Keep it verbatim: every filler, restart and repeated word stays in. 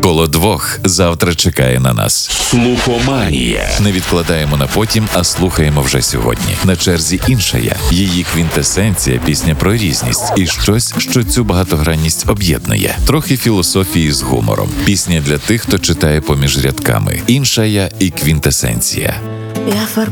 Коло двох завтра чекає на нас. Слухоманія. Не відкладаємо на потім, а слухаємо вже сьогодні. На черзі інша я. Її квінтесенція – пісня про різність і щось, що цю багатогранність об'єднує. Трохи філософії з гумором. Пісня для тих, хто читає поміж рядками. Інша я і квінтесенція. Я